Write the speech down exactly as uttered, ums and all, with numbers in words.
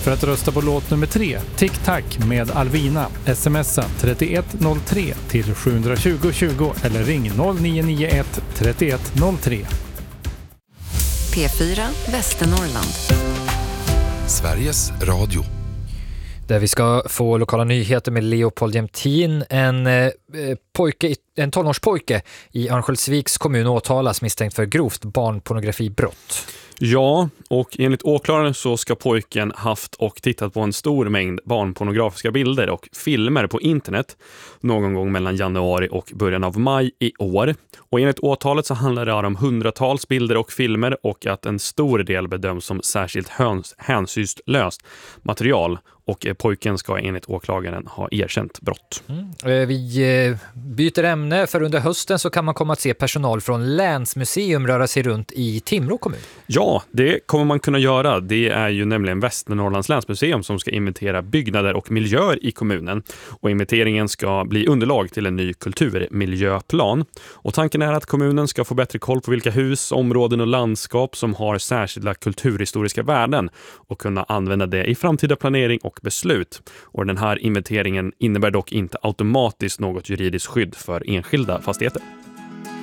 för att rösta på låt nummer tre, Tic Tac med Alvina. Smsa trettioett noll tre till sju tjugo tjugo eller ring noll nio nio ett trettioett noll tre. P fyra Västernorrland. Sveriges Radio. Där vi ska få lokala nyheter med Leopold Jämtin. En, eh, pojke, en tonårspojke i Örnsköldsviks kommun åtalas misstänkt för grovt barnpornografibrott. Ja, och enligt åklagaren så ska pojken haft och tittat på en stor mängd barnpornografiska bilder och filmer på internet någon gång mellan januari och början av maj i år. Och enligt åtalet så handlar det om hundratals bilder och filmer och att en stor del bedöms som särskilt höns, hänsynslöst material. Och pojken ska enligt åklagaren ha erkänt brott. Mm. Vi byter ämne, för under hösten så kan man komma att se personal från Länsmuseum röra sig runt i Timrå kommun. Ja, det kommer man kunna göra. Det är ju nämligen Västernorrlands länsmuseum som ska inventera byggnader och miljöer i kommunen. Och inventeringen ska bli underlag till en ny kulturmiljöplan. Och tanken är att kommunen ska få bättre koll på vilka hus, områden och landskap som har särskilda kulturhistoriska värden och kunna använda det i framtida planering och beslut. Och den här inventeringen innebär dock inte automatiskt något juridiskt skydd för enskilda fastigheter.